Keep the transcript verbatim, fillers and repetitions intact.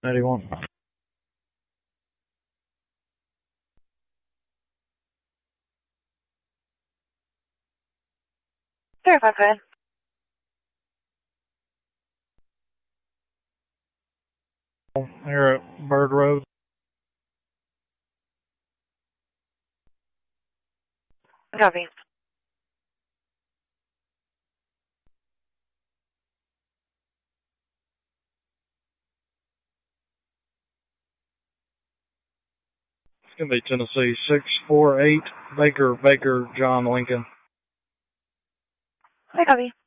ninety-one. Verify, go ahead. Here at Bird Road. Copy. It's going to be Tennessee six four eight Baker, Baker, John Lincoln. I copy.